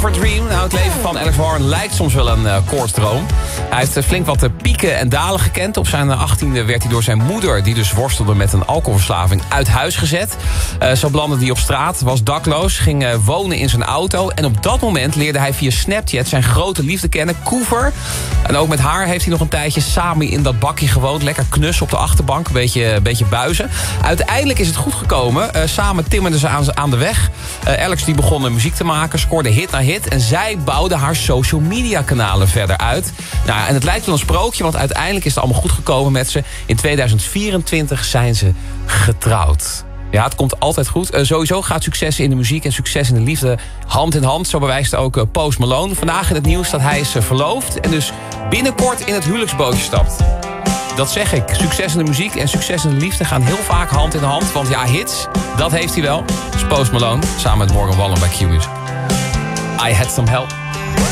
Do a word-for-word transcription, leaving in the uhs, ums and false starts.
Fever Dream. Nou, het leven van Alex Warren lijkt soms wel een uh, koortsdroom. Hij heeft uh, flink wat uh, pieken en dalen gekend. Op zijn achttiende werd hij door zijn moeder, die dus worstelde met een alcoholverslaving, uit huis gezet. Uh, zo belandde hij op straat, was dakloos, ging uh, wonen in zijn auto. En op dat moment leerde hij via Snapchat zijn grote liefde kennen, Coover. En ook met haar heeft hij nog een tijdje samen in dat bakje gewoond. Lekker knus op de achterbank, een beetje, een beetje buizen. Uiteindelijk is het goed gekomen. Uh, samen timmerden ze aan, aan de weg. Uh, Alex die begon muziek te maken, scoorde hit na hit. En zij bouwde haar social media kanalen verder uit. Nou, en het lijkt wel een sprookje, want uiteindelijk is het allemaal goed gekomen met ze. In tweeduizend vierentwintig zijn ze getrouwd. Ja, het komt altijd goed. Uh, sowieso gaat succes in de muziek en succes in de liefde hand in hand. Zo bewijst ook uh, Post Malone. Vandaag in het nieuws dat hij is uh, verloofd en dus binnenkort in het huwelijksbootje stapt. Dat zeg ik. Succes in de muziek en succes in de liefde gaan heel vaak hand in hand. Want ja, hits, dat heeft hij wel. Dat is Post Malone, samen met Morgan Wallen bij Q-Music. I Had Some Help.